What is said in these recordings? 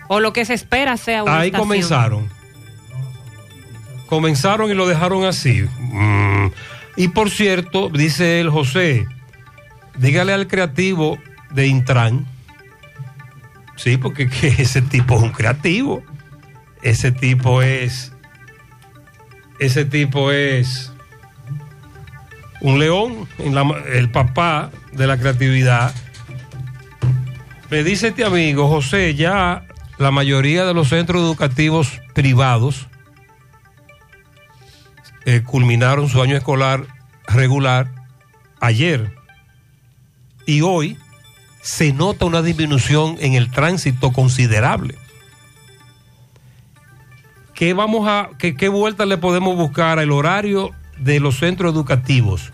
O lo que se espera sea una ahí estación. Comenzaron y lo dejaron así. Y por cierto, dice el José, dígale al creativo de Intran, sí, porque que ese tipo es un creativo, ese tipo es un león, el papá de la creatividad. Me dice este amigo, José, ya la mayoría de los centros educativos privados culminaron su año escolar regular ayer y hoy se nota una disminución en el tránsito considerable. ¿Qué vuelta le podemos buscar al horario de los centros educativos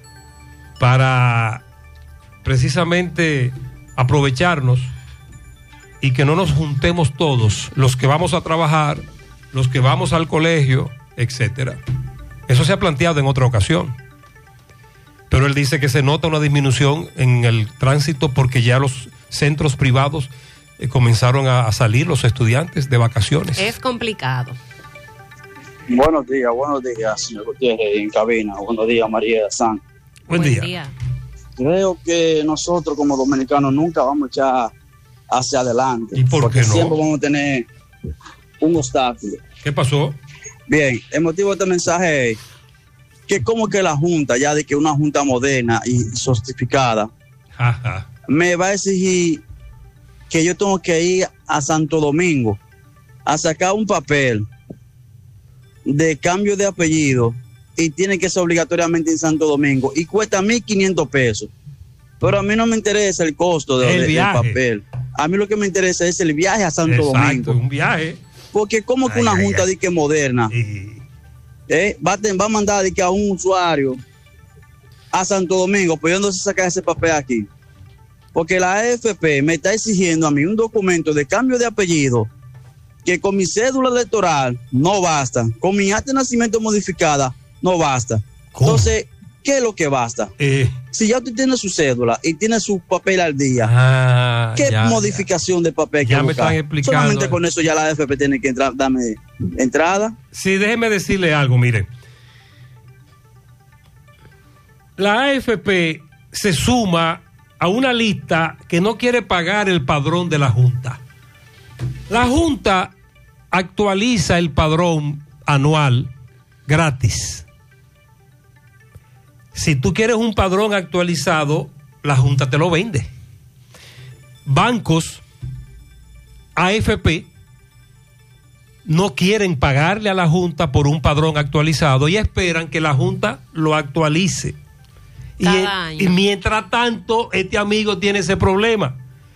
para precisamente aprovecharnos y que no nos juntemos todos, los que vamos a trabajar, los que vamos al colegio, etcétera? Eso se ha planteado en otra ocasión, pero él dice que se nota una disminución en el tránsito porque ya los centros privados comenzaron a salir los estudiantes de vacaciones. Es complicado. Buenos días, señor Gutiérrez, en cabina. Buenos días, María San. Buen día. Creo que nosotros como dominicanos nunca vamos a echar hacia adelante. ¿Y por qué no? Siempre vamos a tener un obstáculo. ¿Qué pasó? Bien, el motivo de este mensaje es que como que la Junta, ya de que una Junta moderna y sostificada, me va a exigir que yo tengo que ir a Santo Domingo a sacar un papel de cambio de apellido y tiene que ser obligatoriamente en Santo Domingo y cuesta 1,500 pesos. Pero a mí no me interesa el costo del papel. A mí lo que me interesa es el viaje a Santo Domingo. Un viaje. Porque como que una junta de que moderna va a mandar de que a un usuario a Santo Domingo pudiéndose sacar ese papel aquí. Porque la AFP me está exigiendo a mí un documento de cambio de apellido que con mi cédula electoral no basta, con mi acta de nacimiento modificada no basta. ¿Cómo? Entonces, ¿qué es lo que basta? Si ya usted tiene su cédula y tiene su papel al día, ¿qué modificación de papel que ya buscar? Me están explicando. Solamente con eso ya la AFP tiene que darme entrada. Sí, déjeme decirle algo, mire. La AFP se suma a una lista que no quiere pagar el padrón de la Junta. La Junta actualiza el padrón anual gratis. Si tú quieres un padrón actualizado, la Junta te lo vende. Bancos, AFP, no quieren pagarle a la Junta por un padrón actualizado y esperan que la Junta lo actualice. Y mientras tanto, este amigo tiene ese problema.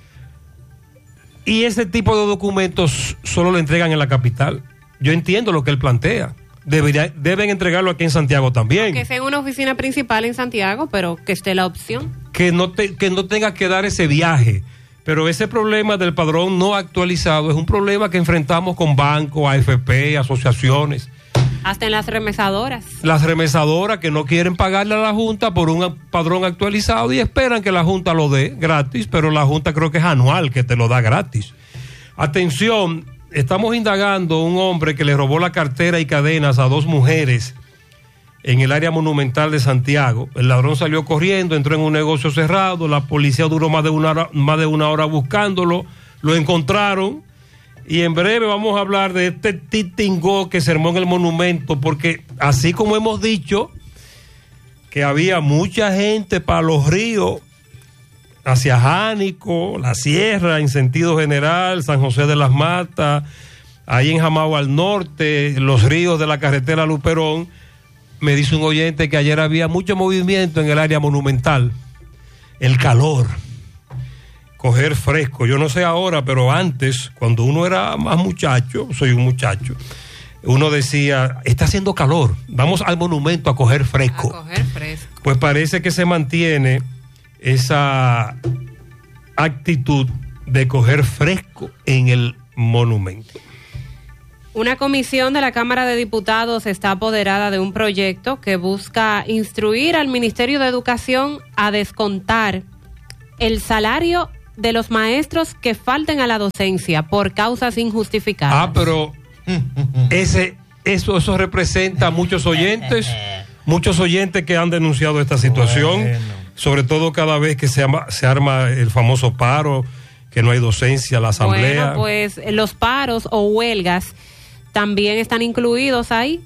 Y ese tipo de documentos solo lo entregan en la capital. Yo entiendo lo que él plantea. Deben entregarlo aquí en Santiago también. Que sea una oficina principal en Santiago, pero que esté la opción. Que no tenga que dar ese viaje. Pero ese problema del padrón no actualizado es un problema que enfrentamos con bancos, AFP, asociaciones. Hasta en las remesadoras. Las remesadoras que no quieren pagarle a la Junta por un padrón actualizado y esperan que la Junta lo dé gratis, pero la Junta creo que es anual que te lo da gratis. Atención, estamos indagando a un hombre que le robó la cartera y cadenas a 2 mujeres en el área monumental de Santiago. El ladrón salió corriendo, entró en un negocio cerrado, la policía duró más de una hora buscándolo, lo encontraron. Y en breve vamos a hablar de este titingó que se armó en el monumento, porque así como hemos dicho que había mucha gente para los ríos, hacia Jánico, La Sierra en sentido general, San José de las Matas, ahí en Jamao al norte, los ríos de la carretera Luperón, me dice un oyente que ayer había mucho movimiento en el área monumental, el calor. Coger fresco, yo no sé ahora, pero antes, cuando uno era más muchacho, soy un muchacho, uno decía, está haciendo calor, vamos al monumento a coger fresco. A coger fresco. Pues parece que se mantiene esa actitud de coger fresco en el monumento. Una comisión de la Cámara de Diputados está apoderada de un proyecto que busca instruir al Ministerio de Educación a descontar el salario de los maestros que falten a la docencia por causas injustificadas. Pero eso representa a muchos oyentes que han denunciado esta situación, sobre todo cada vez que se arma el famoso paro, que no hay docencia, la asamblea. Bueno, pues los paros o huelgas también están incluidos ahí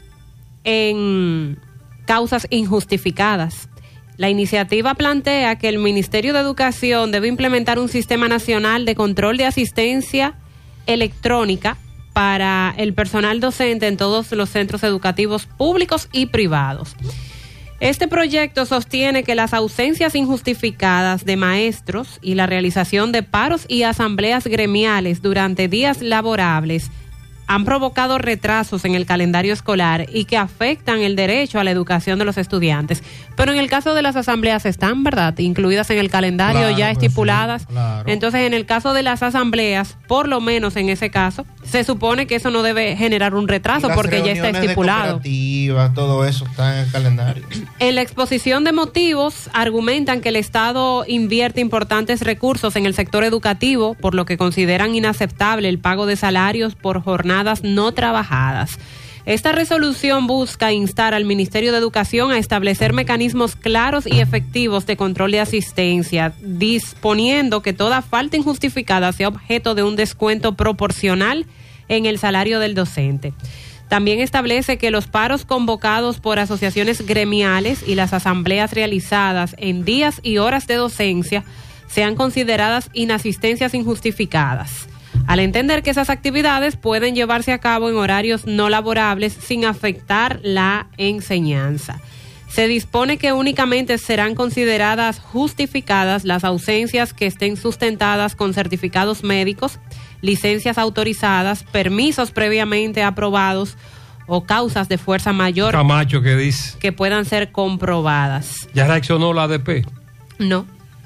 en causas injustificadas. La iniciativa plantea que el Ministerio de Educación debe implementar un sistema nacional de control de asistencia electrónica para el personal docente en todos los centros educativos públicos y privados. Este proyecto sostiene que las ausencias injustificadas de maestros y la realización de paros y asambleas gremiales durante días laborables han provocado retrasos en el calendario escolar y que afectan el derecho a la educación de los estudiantes. Pero en el caso de las asambleas están, ¿verdad?, incluidas en el calendario, claro, ya estipuladas. Sí, claro. Entonces, en el caso de las asambleas, por lo menos en ese caso, se supone que eso no debe generar un retraso porque ya está estipulado. Todo eso está en el calendario. En la exposición de motivos argumentan que el Estado invierte importantes recursos en el sector educativo, por lo que consideran inaceptable el pago de salarios por jornadas no trabajadas. Esta resolución busca instar al Ministerio de Educación a establecer mecanismos claros y efectivos de control de asistencia, disponiendo que toda falta injustificada sea objeto de un descuento proporcional en el salario del docente. También establece que los paros convocados por asociaciones gremiales y las asambleas realizadas en días y horas de docencia sean consideradas inasistencias injustificadas, al entender que esas actividades pueden llevarse a cabo en horarios no laborables sin afectar la enseñanza. Se dispone que únicamente serán consideradas justificadas las ausencias que estén sustentadas con certificados médicos, licencias autorizadas, permisos previamente aprobados o causas de fuerza mayor Camacho, ¿qué dice? Que puedan ser comprobadas. ¿Ya reaccionó la ADP? No.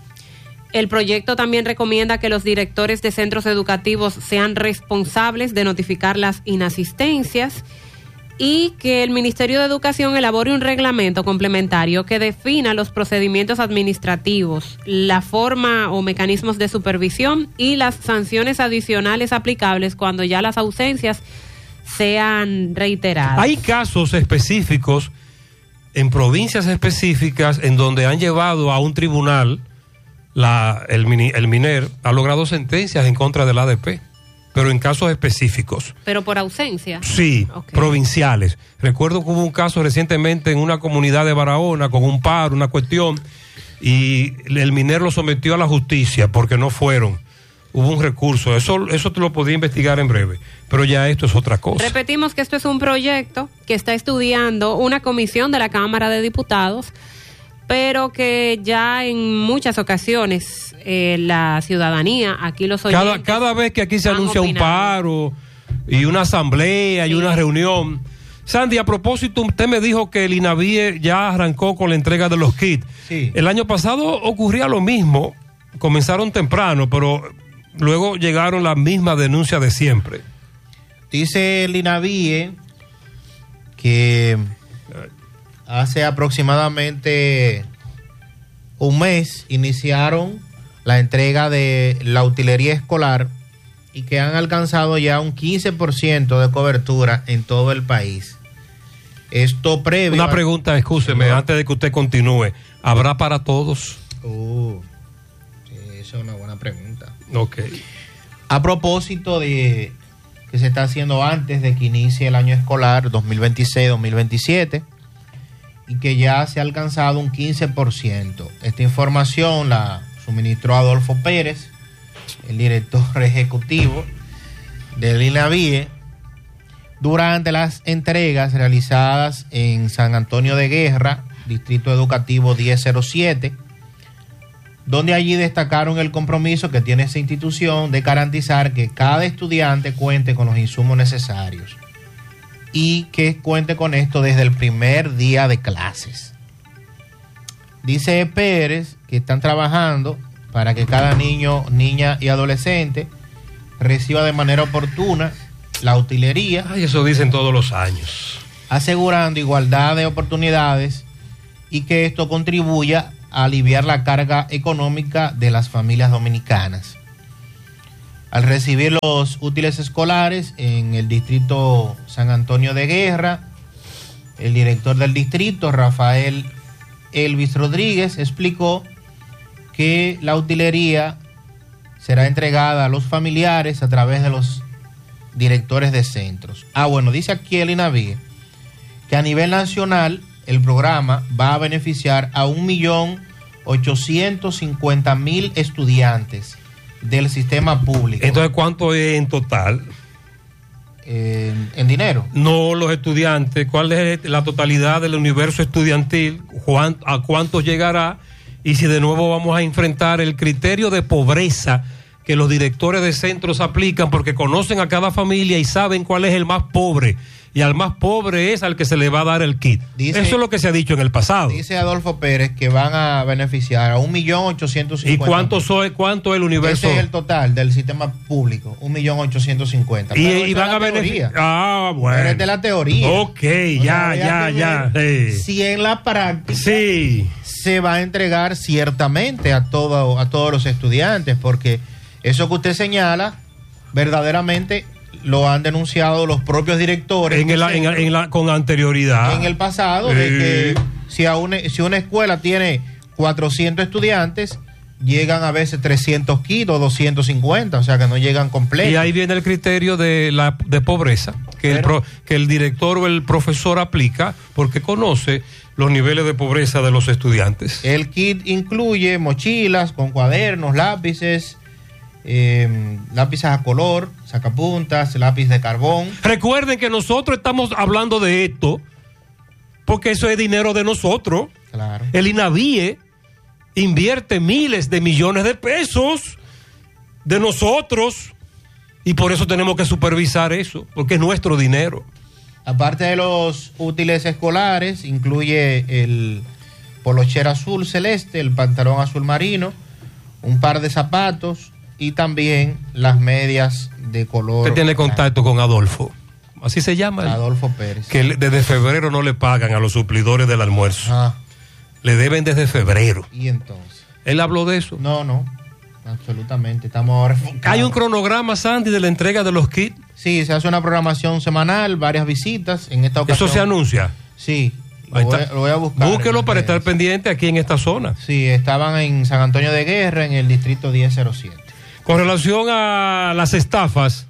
El proyecto también recomienda que los directores de centros educativos sean responsables de notificar las inasistencias y que el Ministerio de Educación elabore un reglamento complementario que defina los procedimientos administrativos, la forma o mecanismos de supervisión y las sanciones adicionales aplicables cuando ya las ausencias sean reiteradas. Hay casos específicos en provincias específicas en donde han llevado a un tribunal. El MINER ha logrado sentencias en contra del ADP, pero en casos específicos. ¿Pero por ausencia? Sí, okay. Provinciales. Recuerdo que hubo un caso recientemente en una comunidad de Barahona con un paro, una cuestión, y el MINER lo sometió a la justicia porque no fueron. Hubo un recurso. Eso te lo podía investigar en breve, pero ya esto es otra cosa. Repetimos que esto es un proyecto que está estudiando una comisión de la Cámara de Diputados, pero que ya en muchas ocasiones la ciudadanía, aquí los oyentes... Cada vez que aquí se anuncia un paro y una asamblea y una reunión. Sandy, a propósito, usted me dijo que el INAVIE ya arrancó con la entrega de los kits. Sí. El año pasado ocurría lo mismo, comenzaron temprano, pero luego llegaron las mismas denuncias de siempre. Dice el INAVIE que hace aproximadamente un mes iniciaron la entrega de la utilería escolar y que han alcanzado ya un 15% de cobertura en todo el país. Esto previo... Una pregunta, escúcheme, antes de que usted continúe. ¿Habrá para todos? Sí, esa es una buena pregunta. Ok. A propósito de que se está haciendo antes de que inicie el año escolar 2026-2027, y que ya se ha alcanzado un 15%. Esta información la suministró Adolfo Pérez, el director ejecutivo del INAVIE, durante las entregas realizadas en San Antonio de Guerra, Distrito Educativo 1007, donde allí destacaron el compromiso que tiene esa institución de garantizar que cada estudiante cuente con los insumos necesarios y que cuente con esto desde el primer día de clases. Dice Pérez que están trabajando para que cada niño, niña y adolescente reciba de manera oportuna la utilería. Ay, eso dicen todos los años. Asegurando igualdad de oportunidades y que esto contribuya a aliviar la carga económica de las familias dominicanas. Al recibir los útiles escolares en el distrito San Antonio de Guerra, el director del distrito, Rafael Elvis Rodríguez, explicó que la utilería será entregada a los familiares a través de los directores de centros. Dice aquí el INAVIE que a nivel nacional el programa va a beneficiar a 1.850.000 estudiantes del sistema público. Entonces, ¿cuánto es en total? En dinero. No, los estudiantes. ¿Cuál es la totalidad del universo estudiantil? ¿A cuántos llegará? Y si de nuevo vamos a enfrentar el criterio de pobreza que los directores de centros aplican, porque conocen a cada familia y saben cuál es el más pobre. Y al más pobre es al que se le va a dar el kit. Eso es lo que se ha dicho en el pasado. Dice Adolfo Pérez que van a beneficiar a 1.850.000. ¿Y cuánto es el universo? Ese es el total del sistema público, 1.850.000. Y van a beneficiar. Bueno. Pero es de la teoría. Ok, ya. Si en la práctica se va a entregar ciertamente a todos los estudiantes, porque eso que usted señala, verdaderamente lo han denunciado los propios directores con anterioridad en el pasado, de que si una escuela tiene 400 estudiantes, llegan a veces 300 kits o 250, o sea que no llegan completos. Y ahí viene el criterio de pobreza que el director o el profesor aplica, porque conoce los niveles de pobreza de los estudiantes. El kit incluye mochilas con cuadernos, lápices, lápices a color, sacapuntas, lápiz de carbón. Recuerden que nosotros estamos hablando de esto porque eso es dinero de nosotros. Claro. El INAVIE invierte miles de millones de pesos de nosotros y por eso tenemos que supervisar eso, porque es nuestro dinero. Aparte de los útiles escolares, incluye el polocher azul celeste, el pantalón azul marino, un par de zapatos y también las medias de color. Usted tiene contacto con Adolfo, así se llama. Adolfo Pérez. Que desde febrero no le pagan a los suplidores del almuerzo. Le deben desde febrero. ¿Y entonces? ¿Él habló de eso? No, absolutamente. Estamos ahora enfocados. ¿Hay un cronograma, Sandy, de la entrega de los kits? Sí, se hace una programación semanal, varias visitas. En esta ocasión. ¿Eso se anuncia? Sí. Lo voy a buscar. Búsquelo para estar pendiente aquí en esta zona. Sí, estaban en San Antonio de Guerra, en el distrito 1007. Con relación a las estafas,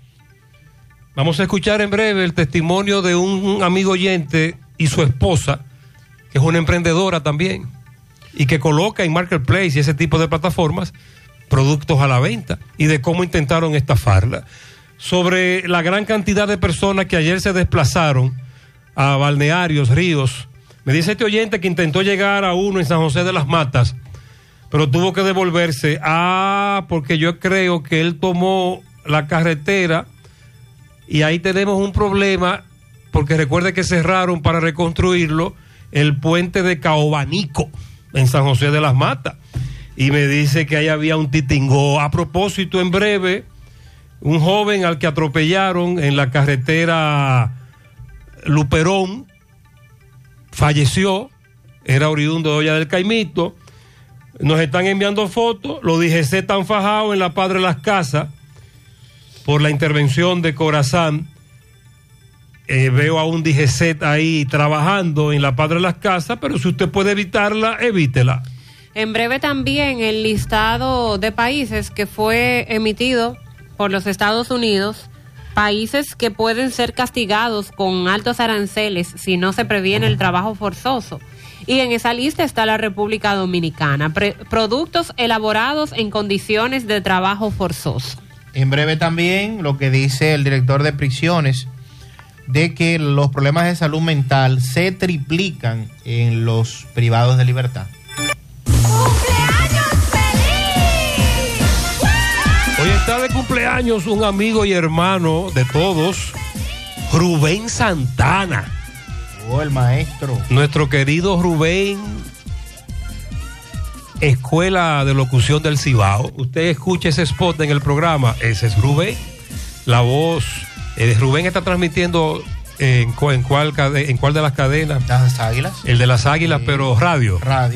vamos a escuchar en breve el testimonio de un amigo oyente y su esposa, que es una emprendedora también, y que coloca en Marketplace y ese tipo de plataformas productos a la venta, y de cómo intentaron estafarla. Sobre la gran cantidad de personas que ayer se desplazaron a balnearios, ríos. Me dice este oyente que intentó llegar a uno en San José de las Matas, pero tuvo que devolverse. Porque yo creo que él tomó la carretera y ahí tenemos un problema, porque recuerde que cerraron para reconstruirlo el puente de Caobanico en San José de las Matas. Y me dice que ahí había un titingó. A propósito, en breve, un joven al que atropellaron en la carretera Luperón falleció, era oriundo de Olla del Caimito. Nos están enviando fotos, los DGC están fajados en la Padre Las Casas por la intervención de Corazán. Veo a un DGC ahí trabajando en la Padre Las Casas, pero si usted puede evitarla, evítela. En breve también el listado de países que fue emitido por los Estados Unidos, países que pueden ser castigados con altos aranceles si no se previene el trabajo forzoso. Y en esa lista está la República Dominicana, productos elaborados en condiciones de trabajo forzoso. En breve también lo que dice el director de prisiones, de que los problemas de salud mental se triplican en los privados de libertad. ¡Cumpleaños feliz! Hoy está de cumpleaños un amigo y hermano de todos, Rubén Santana. El maestro. Nuestro querido Rubén, Escuela de Locución del Cibao. Usted escucha ese spot en el programa, ese es Rubén. La voz, Rubén está transmitiendo en cuál de las cadenas. Las Águilas. El de las Águilas, sí. Pero radio.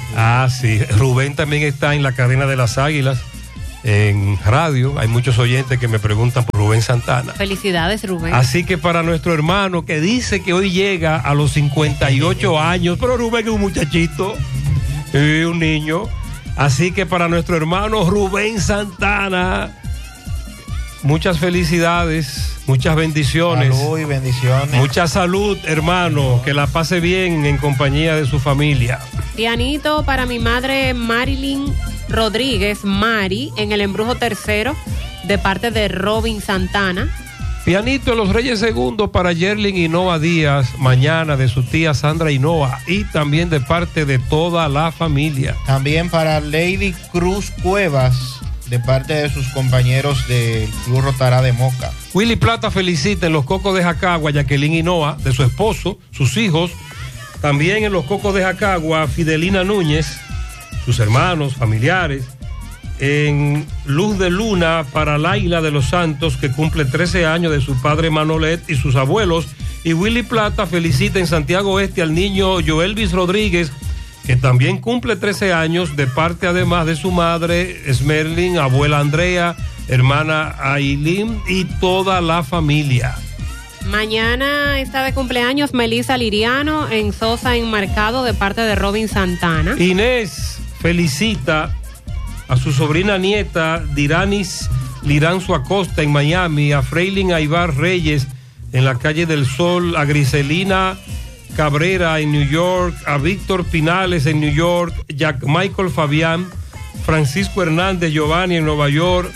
Ah, sí. Rubén también está en la cadena de las Águilas, en radio. Hay muchos oyentes que me preguntan por Rubén Santana. Felicidades, Rubén. Así que para nuestro hermano que dice que hoy llega a los 58 años, pero Rubén es un muchachito, un niño. Así que para nuestro hermano Rubén Santana, muchas felicidades, muchas bendiciones. Salud y bendiciones. Mucha salud, hermano, que la pase bien en compañía de su familia. Pianito para mi madre Marilyn Rodríguez, Mari, en el Embrujo Tercero, de parte de Robin Santana. Pianito de los Reyes Segundos para Yerlin Hinoa Díaz, mañana de su tía Sandra Hinoa, y también de parte de toda la familia. También para Lady Cruz Cuevas, de parte de sus compañeros del Club Rotará de Moca. Willy Plata felicita en los Cocos de Jacagua a Jacqueline Hinoa, de su esposo, sus hijos. También en los Cocos de Jacagua a Fidelina Núñez, sus hermanos, familiares. En Luz de Luna para Laila de los Santos, que cumple 13 años, de su padre Manolet y sus abuelos. Y Willy Plata felicita en Santiago Este al niño Joelvis Rodríguez, que también cumple 13 años, de parte además de su madre Esmerlin, abuela Andrea, hermana Ailín y toda la familia. Mañana está de cumpleaños Melissa Liriano en Sosa Enmarcado, de parte de Robin Santana. Inés felicita a su sobrina nieta Diranis Liranzo Acosta en Miami, a Freilin Aibar Reyes en la calle del Sol, a Griselina Cabrera en New York, a Víctor Pinales en New York, Jack Michael Fabián, Francisco Hernández Giovanni en Nueva York,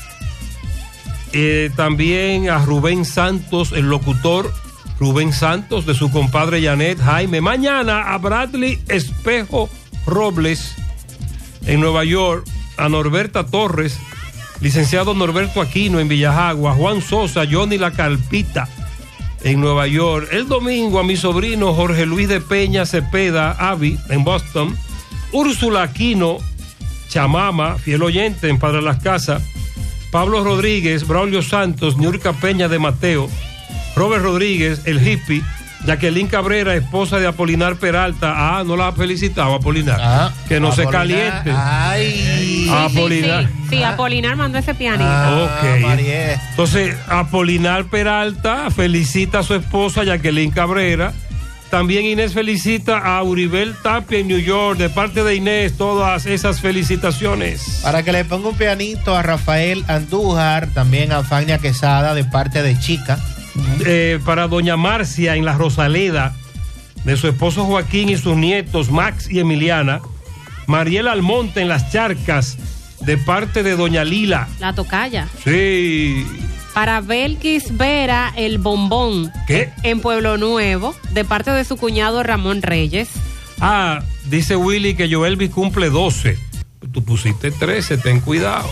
también a Rubén Santos, el locutor Rubén Santos, de su compadre Janet Jaime. Mañana a Bradley Espejo Robles en Nueva York, a Norberta Torres, licenciado Norberto Aquino en Villajagua, Juan Sosa, Johnny La Calpita en Nueva York. El domingo a mi sobrino Jorge Luis de Peña Cepeda, Avi, en Boston, Úrsula Aquino Chamama, fiel oyente en Padre Las Casas, Pablo Rodríguez, Braulio Santos, Niurka Peña de Mateo, Robert Rodríguez, el hippie, Jacqueline Cabrera, esposa de Apolinar Peralta. Ah, no la ha felicitado, Apolinar. Que no se caliente. Ay. Apolinar. Sí, Apolinar mandó ese pianito. Ok. Mariel. Entonces, Apolinar Peralta felicita a su esposa Jacqueline Cabrera. También Inés felicita a Uribel Tapia en New York, de parte de Inés, todas esas felicitaciones. Para que le ponga un pianito a Rafael Andújar, también a Fania Quesada, de parte de Chica. Para doña Marcia en la Rosaleda, de su esposo Joaquín y sus nietos Max y Emiliana. Mariel Almonte en Las Charcas, de parte de doña Lila. La tocaya. Sí. Para Belkis Vera, el bombón. ¿Qué? En Pueblo Nuevo, de parte de su cuñado Ramón Reyes. Ah, dice Willy que Joelvis cumple 12. Tú pusiste 13, ten cuidado.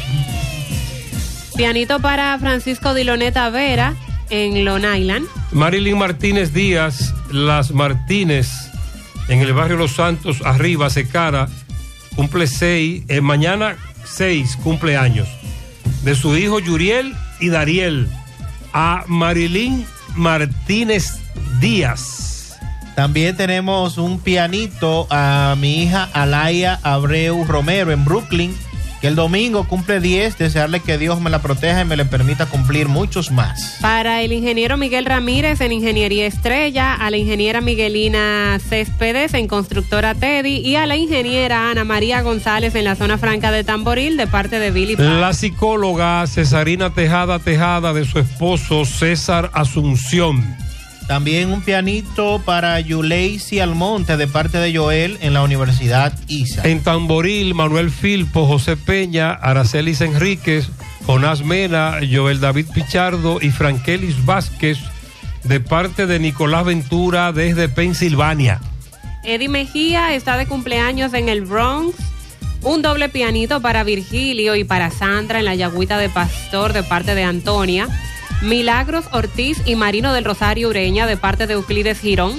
Pianito para Francisco Diloneta Vera en Long Island. Marilyn Martínez Díaz, Las Martínez, en el barrio Los Santos, arriba, Secara, cumple 6, mañana 6 cumpleaños, de su hijo Yuriel y Dariel. A Marilyn Martínez Díaz. También tenemos un pianito a mi hija Alaya Abreu Romero en Brooklyn, que el domingo cumple 10, desearle que Dios me la proteja y me le permita cumplir muchos más. Para el ingeniero Miguel Ramírez en Ingeniería Estrella, a la ingeniera Miguelina Céspedes en Constructora Teddy y a la ingeniera Ana María González en la zona franca de Tamboril, de parte de Billy Paz. La psicóloga Cesarina Tejada, de su esposo César Asunción. También un pianito para Yuleisi Almonte, de parte de Joel en la Universidad ISA. En Tamboril, Manuel Filpo, José Peña, Aracelis Enríquez, Jonás Mena, Joel David Pichardo y Frankelis Vázquez, de parte de Nicolás Ventura desde Pensilvania. Eddie Mejía está de cumpleaños en el Bronx. Un doble pianito para Virgilio y para Sandra en la Yagüita de Pastor, de parte de Antonia. Milagros Ortiz y Marino del Rosario Ureña, de parte de Euclides Girón.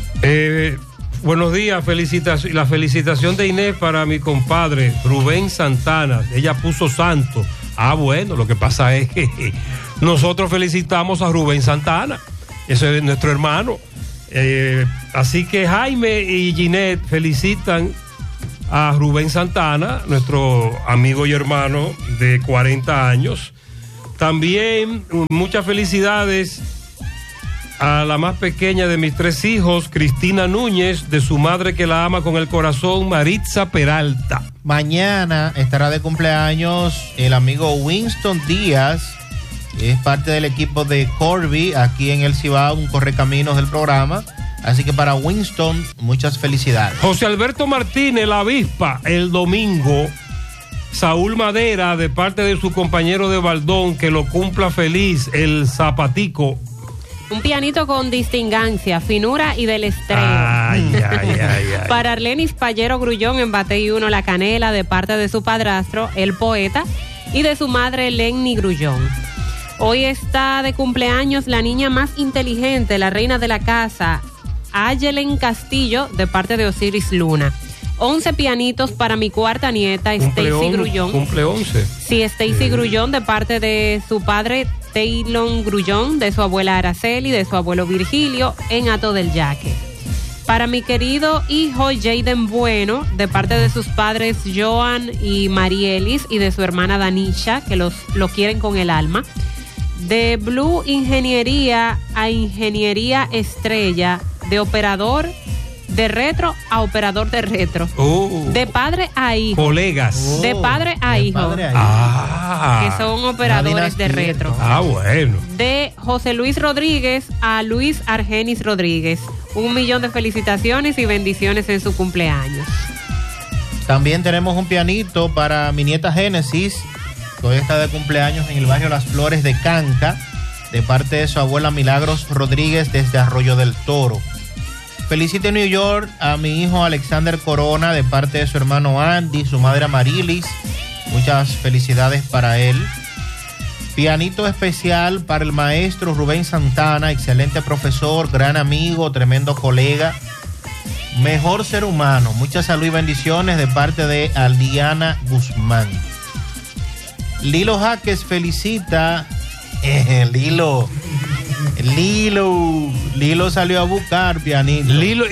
Buenos días, la felicitación de Inés para mi compadre Rubén Santana. Ella puso santo. Ah, bueno, lo que pasa es que nosotros felicitamos a Rubén Santana. Ese es nuestro hermano. Así que Jaime y Ginette felicitan a Rubén Santana, nuestro amigo y hermano de 40 años. También muchas felicidades a la más pequeña de mis 3 hijos, Cristina Núñez, de su madre que la ama con el corazón, Maritza Peralta. Mañana estará de cumpleaños el amigo Winston Díaz, es parte del equipo de Corby aquí en el Cibao, un correcaminos del programa. Así que para Winston, muchas felicidades. José Alberto Martínez, la avispa, el domingo. Saúl Madera, de parte de su compañero de Baldón, que lo cumpla feliz, el Zapatico. Un pianito con distingancia, finura y del estreno. Para Arlenis Pallero Grullón en Batey 1 La Canela, de parte de su padrastro, el poeta, y de su madre Lenny Grullón. Hoy está de cumpleaños la niña más inteligente, la reina de la casa, Ayelen Castillo, de parte de Osiris Luna. 11 pianitos para mi cuarta nieta, Stacy Grullón. Cumple 11. Sí, Stacy Grullón, de parte de su padre Taylon Grullón, de su abuela Araceli, de su abuelo Virgilio, en Hato del Yaque. Para mi querido hijo Jaden Bueno, de parte de sus padres Joan y Marielis, y de su hermana Danisha, que lo quieren con el alma. De Blue Ingeniería a Ingeniería Estrella, de operador de retro a operador de retro. De padre a hijo. Colegas. De padre a hijo. Que son operadores de retro. Bueno. De José Luis Rodríguez a Luis Argenis Rodríguez. 1.000.000 de felicitaciones y bendiciones en su cumpleaños. También tenemos un pianito para mi nieta Génesis, que hoy está de cumpleaños en el barrio Las Flores de Canca, de parte de su abuela Milagros Rodríguez desde Arroyo del Toro. Felicite New York a mi hijo Alexander Corona, de parte de su hermano Andy, su madre Amarilis. Muchas felicidades para él. Pianito especial para el maestro Rubén Santana, excelente profesor, gran amigo, tremendo colega, mejor ser humano. Mucha salud y bendiciones de parte de Aldiana Guzmán. Lilo Jaques felicita. Lilo salió a buscar pianito.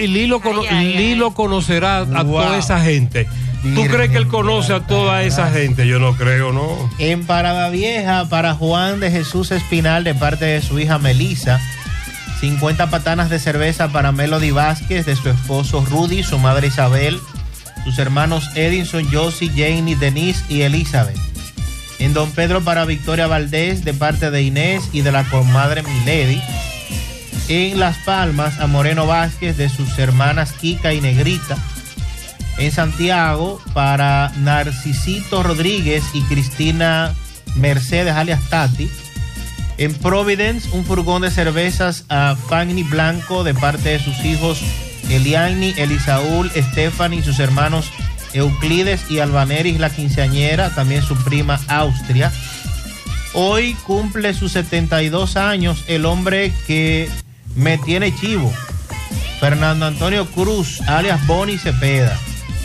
Lilo conocerá a toda esa gente. ¿Tú crees que él conoce a toda esa gente? Yo no creo, ¿no? En Parada Vieja, para Juan de Jesús Espinal, de parte de su hija Melisa. 50 patanas de cerveza para Melody Vázquez, de su esposo Rudy, su madre Isabel, sus hermanos Edinson, Josie, Janie, Denise y Elizabeth. En Don Pedro para Victoria Valdés, de parte de Inés y de la comadre Milady. En Las Palmas, a Moreno Vázquez, de sus hermanas Kika y Negrita. En Santiago, para Narcisito Rodríguez y Cristina Mercedes, alias Tati. En Providence, un furgón de cervezas a Fanny Blanco, de parte de sus hijos Eliani, Elisaúl, Stephanie y sus hermanos Euclides y Albaneris, la quinceañera, también su prima Austria. Hoy cumple sus 72 años el hombre que me tiene chivo, Fernando Antonio Cruz, alias Boni Cepeda.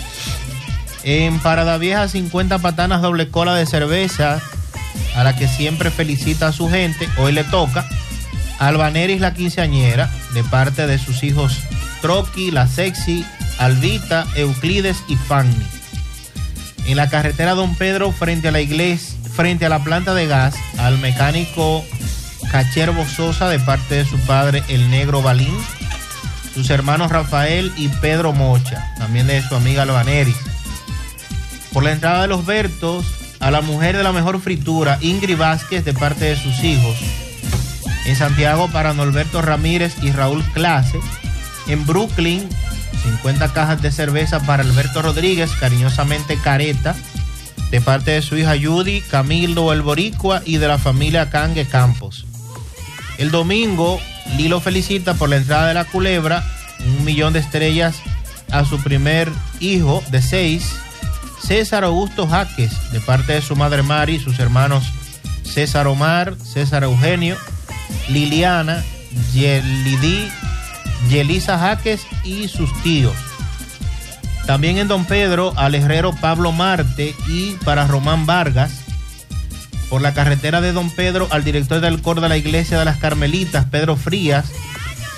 En Parada Vieja, 50 patanas doble cola de cerveza, a la que siempre felicita a su gente. Hoy le toca Albaneris, la quinceañera, de parte de sus hijos Troqui, la Sexy, Albita, Euclides y Fanny. En la carretera Don Pedro, frente a la iglesia, frente a la planta de gas, al mecánico Cacherbo Sosa, de parte de su padre el Negro Balín, sus hermanos Rafael y Pedro Mocha, también de su amiga Albaneris. Por la entrada de los Bertos, a la mujer de la mejor fritura, Ingrid Vázquez, de parte de sus hijos. En Santiago, para Norberto Ramírez y Raúl Clase. En Brooklyn, 50 cajas de cerveza para Alberto Rodríguez, cariñosamente Careta, de parte de su hija Judy, Camilo el Boricua y de la familia Cangue Campos. El domingo, Lilo felicita por la entrada de la Culebra, 1.000.000 de estrellas a su primer hijo de 6, César Augusto Jaques, de parte de su madre Mari, sus hermanos César Omar, César Eugenio, Liliana, Yelidí, Yelisa Jaques y sus tíos. También en Don Pedro, al herrero Pablo Marte y para Román Vargas. Por la carretera de Don Pedro, al director del coro de la iglesia de las Carmelitas, Pedro Frías,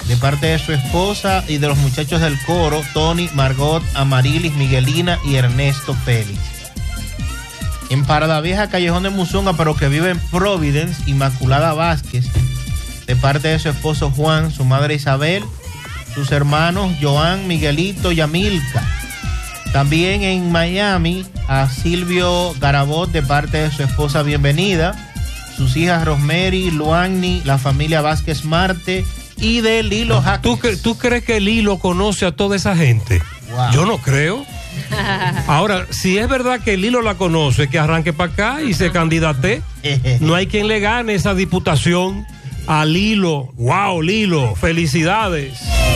de parte de su esposa y de los muchachos del coro, Tony, Margot, Amarilis, Miguelina y Ernesto Félix. En Parada Vieja, Callejón de Muzunga, pero que vive en Providence, Inmaculada Vázquez, de parte de su esposo Juan, su madre Isabel, sus hermanos Joan, Miguelito y Amilca. También en Miami, a Silvio Garabot, de parte de su esposa Bienvenida, sus hijas Rosemary, Luanni, la familia Vázquez Marte y de Lilo Jaques. ¿Tú crees que Lilo conoce a toda esa gente? Wow. Yo no creo. Ahora, si es verdad que Lilo la conoce, que arranque para acá y se candidate. No hay quien le gane esa diputación a Lilo. ¡Wow, Lilo! ¡Felicidades!